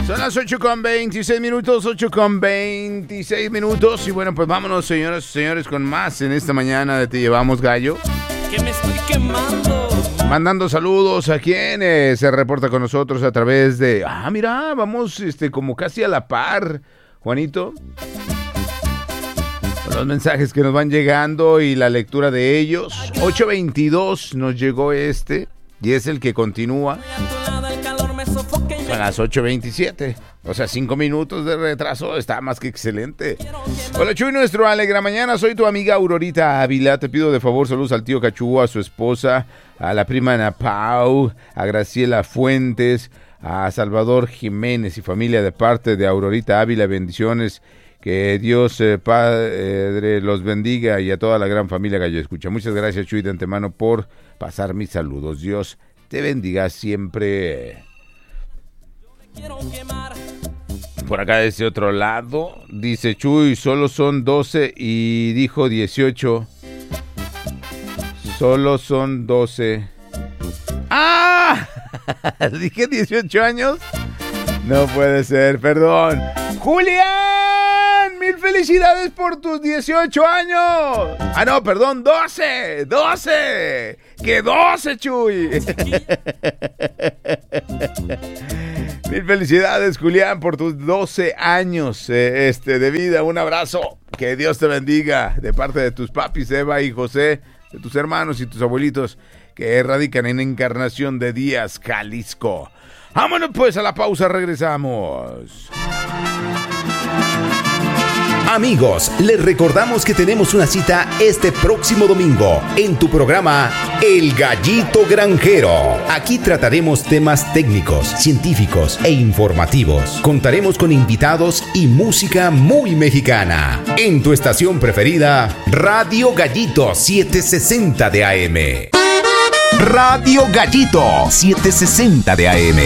Son las 8:26, 8:26. Y bueno, pues vámonos, señoras y señores, con más en esta mañana de Te Llevamos Gallo. Que me estoy quemando. Mandando saludos a quienes se reporta con nosotros a través de... mira, vamos como casi a la par, Juanito. Los mensajes que nos van llegando y la lectura de ellos. 8:22 nos llegó y es el que continúa. A las 8:27. O sea, 5 minutos de retraso. Está más que excelente. Hola, Chuy, nuestro alegra mañana. Soy tu amiga Aurorita Ávila. Te pido de favor saludos al tío Cachú, a su esposa, a la prima Ana Pau, a Graciela Fuentes, a Salvador Jiménez y familia de parte de Aurorita Ávila. Bendiciones. Que Dios Padre los bendiga y a toda la gran familia Gallo Escucha. Muchas gracias, Chuy, de antemano por pasar mis saludos. Dios te bendiga siempre. Por acá de ese otro lado dice Chuy, solo son 12 y dijo 18. Solo son 12. ¿Dije 18 años? No puede ser, perdón. ¡Julián! ¡Mil felicidades por tus 18 años! No, perdón, 12. ¡Que 12, Chuy! Mil felicidades, Julián, por tus 12 años de vida. Un abrazo. Que Dios te bendiga de parte de tus papis, Eva y José, de tus hermanos y tus abuelitos que radican en Encarnación de Díaz, Jalisco. Vámonos pues a la pausa, regresamos. Amigos, les recordamos que tenemos una cita este próximo domingo en tu programa El Gallito Granjero. Aquí trataremos temas técnicos, científicos e informativos. Contaremos con invitados y música muy mexicana. En tu estación preferida, Radio Gallito 760 de AM. Radio Gallito 760 de AM.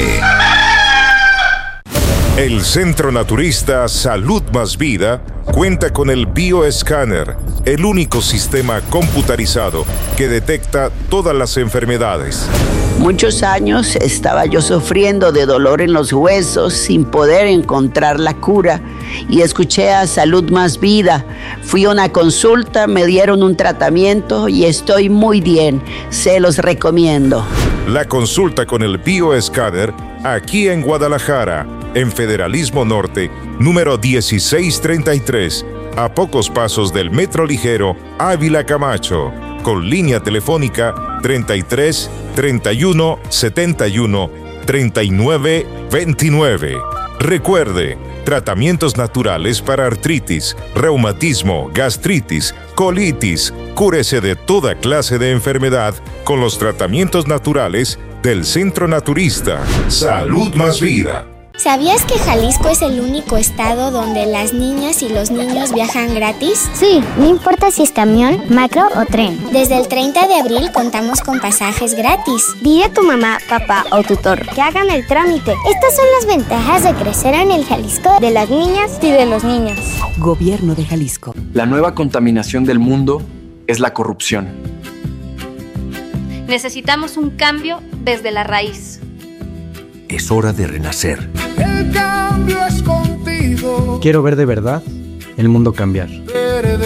El Centro Naturista Salud Más Vida cuenta con el Bioescáner, el único sistema computarizado que detecta todas las enfermedades. Muchos años estaba yo sufriendo de dolor en los huesos sin poder encontrar la cura y escuché a Salud Más Vida. Fui a una consulta, me dieron un tratamiento y estoy muy bien. Se los recomiendo. La consulta con el Bioescáner aquí en Guadalajara, en Federalismo Norte, número 1633, a pocos pasos del Metro Ligero Ávila Camacho, con línea telefónica 33 31 71 39 29. Recuerde, tratamientos naturales para artritis, reumatismo, gastritis, colitis. Cúrese de toda clase de enfermedad con los tratamientos naturales del Centro Naturista Salud Más Vida. ¿Sabías que Jalisco es el único estado donde las niñas y los niños viajan gratis? Sí, no importa si es camión, macro o tren. Desde el 30 de abril contamos con pasajes gratis. Dile a tu mamá, papá o tutor que hagan el trámite. Estas son las ventajas de crecer en el Jalisco de las niñas y de los niños. Gobierno de Jalisco. La nueva contaminación del mundo es la corrupción. Necesitamos un cambio desde la raíz. Es hora de renacer. El cambio es contigo. Quiero ver de verdad el mundo cambiar.